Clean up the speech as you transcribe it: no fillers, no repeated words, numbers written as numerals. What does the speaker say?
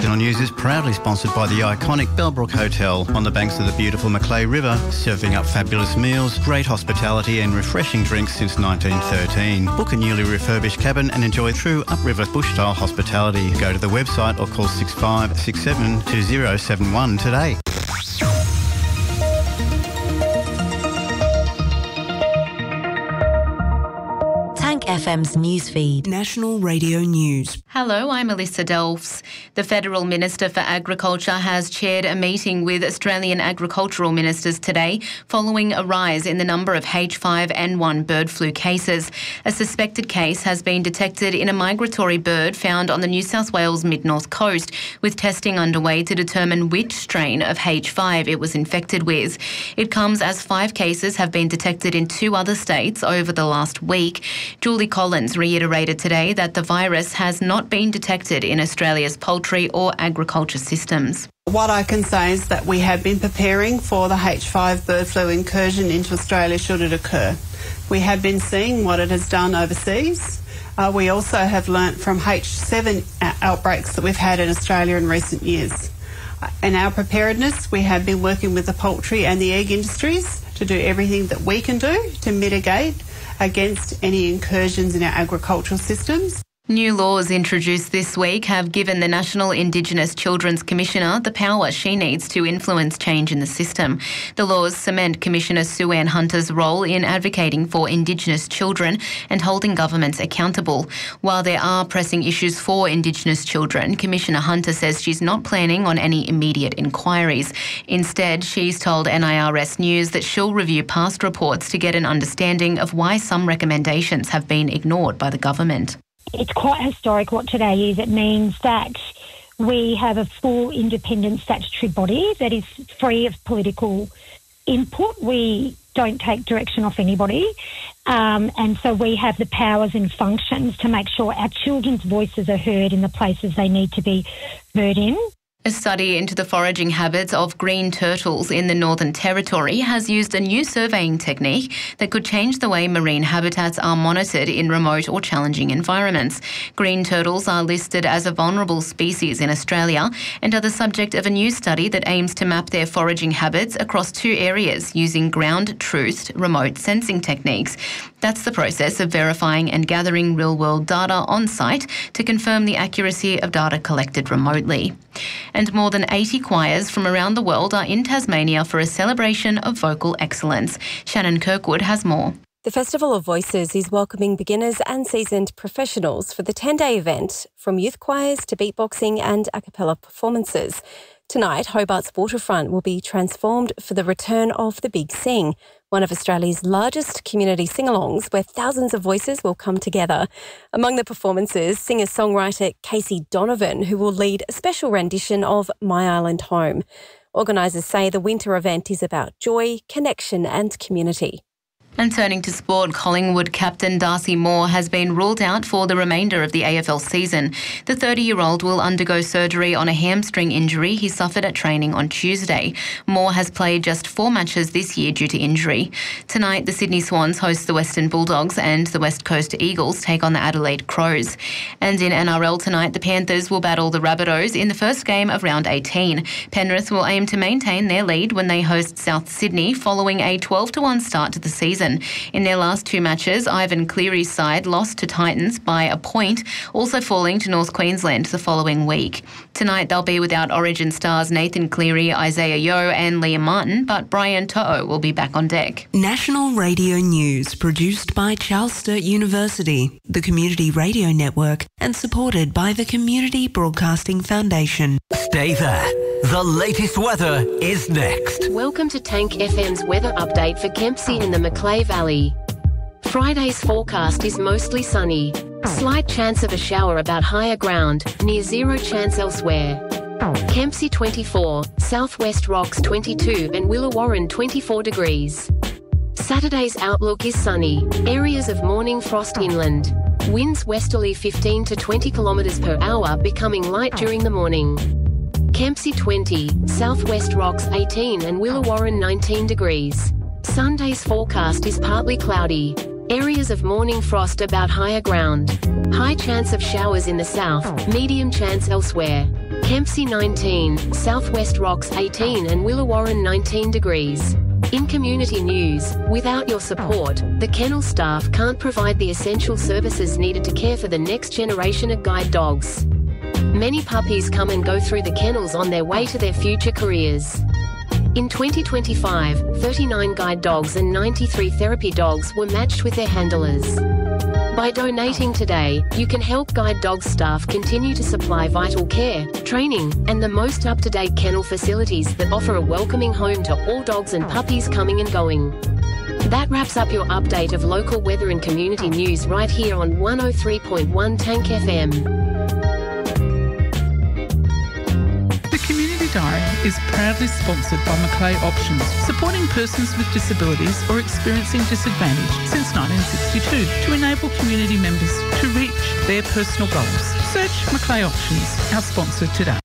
National News is proudly sponsored by the iconic Bellbrook Hotel on the banks of the beautiful Macleay River, serving up fabulous meals, great hospitality and refreshing drinks since 1913. Book a newly refurbished cabin and enjoy true upriver bush-style hospitality. Go to the website or call 6567 2071 today. FM's newsfeed. National Radio News. Hello, I'm Alyssa Delfs. The Federal Minister for Agriculture has chaired a meeting with Australian agricultural ministers today following a rise in the number of H5N1 bird flu cases. A suspected case has been detected in a migratory bird found on the New South Wales mid-north coast, with testing underway to determine which strain of H5 it was infected with. It comes as 5 cases have been detected in 2 other states over the last week. Julie Collins reiterated today that the virus has not been detected in Australia's poultry or agriculture systems. What I can say is that we have been preparing for the H5 bird flu incursion into Australia should it occur. We have been seeing what it has done overseas. We also have learnt from H7 outbreaks that we've had in Australia in recent years. In our preparedness, we have been working with the poultry and the egg industries to do everything that we can do to mitigate against any incursions in our agricultural systems. New laws introduced this week have given the National Indigenous Children's Commissioner the power she needs to influence change in the system. The laws cement Commissioner Sue Ann Hunter's role in advocating for Indigenous children and holding governments accountable. While there are pressing issues for Indigenous children, Commissioner Hunter says she's not planning on any immediate inquiries. Instead, she's told NIRS News that she'll review past reports to get an understanding of why some recommendations have been ignored by the government. It's quite historic what today is. It means that we have a full independent statutory body that is free of political input. We don't take direction off anybody. And so we have the powers and functions to make sure our children's voices are heard in the places they need to be heard in. A study into the foraging habits of green turtles in the Northern Territory has used a new surveying technique that could change the way marine habitats are monitored in remote or challenging environments. Green turtles are listed as a vulnerable species in Australia and are the subject of a new study that aims to map their foraging habits across 2 areas using ground-truthed remote sensing techniques. That's the process of verifying and gathering real-world data on site to confirm the accuracy of data collected remotely. And more than 80 choirs from around the world are in Tasmania for a celebration of vocal excellence. Shannon Kirkwood has more. The Festival of Voices is welcoming beginners and seasoned professionals for the 10-day event, from youth choirs to beatboxing and a cappella performances. Tonight, Hobart's waterfront will be transformed for the return of The Big Sing, one of Australia's largest community sing-alongs where thousands of voices will come together. Among the performances, singer-songwriter Casey Donovan, who will lead a special rendition of My Island Home. Organisers say the winter event is about joy, connection and community. And turning to sport, Collingwood captain Darcy Moore has been ruled out for the remainder of the AFL season. The 30-year-old will undergo surgery on a hamstring injury he suffered at training on Tuesday. Moore has played just 4 matches this year due to injury. Tonight, the Sydney Swans host the Western Bulldogs and the West Coast Eagles take on the Adelaide Crows. And in NRL tonight, the Panthers will battle the Rabbitohs in the first game of round 18. Penrith will aim to maintain their lead when they host South Sydney following a 12-1 start to the season. In their last 2 matches, Ivan Cleary's side lost to Titans by a point, also falling to North Queensland the following week. Tonight they'll be without Origin stars Nathan Cleary, Isaiah Yeo and Liam Martin, but Brian To'o will be back on deck. National Radio News, produced by Charles Sturt University, the Community Radio Network, and supported by the Community Broadcasting Foundation. Stay there. The latest weather is next. Welcome to Tank FM's weather update for Kempsey in the Macleay Valley. Friday's forecast is mostly sunny. Slight chance of a shower about higher ground, near 0 chance elsewhere. Kempsey 24, Southwest Rocks 22 and Willawarrin 24 degrees. Saturday's outlook is sunny. Areas of morning frost inland. Winds westerly 15 to 20 kilometres per hour, becoming light during the morning. Kempsey 20, Southwest Rocks 18 and Willawarrin 19 degrees. Sunday's forecast is partly cloudy. Areas of morning frost about higher ground. High chance of showers in the south, medium chance elsewhere. Kempsey 19, Southwest Rocks 18 and Willawarren 19 degrees. In community news, without your support, the kennel staff can't provide the essential services needed to care for the next generation of guide dogs. Many puppies come and go through the kennels on their way to their future careers. In 2025, 39 guide dogs and 93 therapy dogs were matched with their handlers. By donating today, you can help guide dog staff continue to supply vital care, training, and the most up-to-date kennel facilities that offer a welcoming home to all dogs and puppies coming and going. That wraps up your update of local weather and community news right here on 103.1 Tank FM. The Community Diary is proudly sponsored by Macleay Options, supporting persons with disabilities or experiencing disadvantage since 1962 to enable community members to reach their personal goals. Search Macleay Options, our sponsor today.